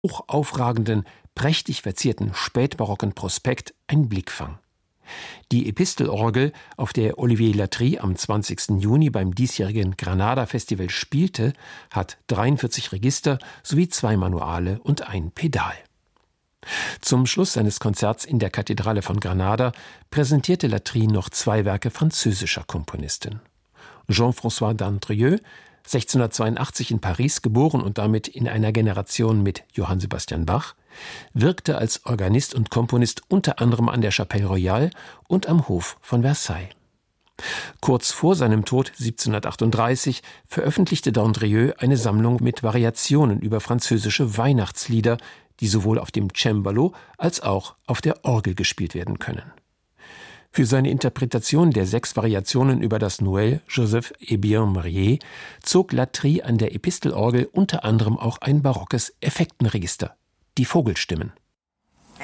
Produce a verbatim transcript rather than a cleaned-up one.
hoch aufragenden, prächtig verzierten spätbarocken Prospekt ein Blickfang. Die Epistelorgel, auf der Olivier Latry am zwanzigsten Juni beim diesjährigen Granada-Festival spielte, hat dreiundvierzig Register sowie zwei Manuale und ein Pedal. Zum Schluss seines Konzerts in der Kathedrale von Granada präsentierte Latry noch zwei Werke französischer Komponisten. Jean-François d'Andrieux, sechzehnhundertzweiundachtzig in Paris geboren und damit in einer Generation mit Johann Sebastian Bach, wirkte als Organist und Komponist unter anderem an der Chapelle Royale und am Hof von Versailles. Kurz vor seinem Tod siebzehnhundertachtunddreißig veröffentlichte d'Andrieux eine Sammlung mit Variationen über französische Weihnachtslieder, die sowohl auf dem Cembalo als auch auf der Orgel gespielt werden können. Für seine Interpretation der sechs Variationen über das Noël Joseph est bien marié zog Latry an der Epistelorgel unter anderem auch ein barockes Effektenregister, die Vogelstimmen.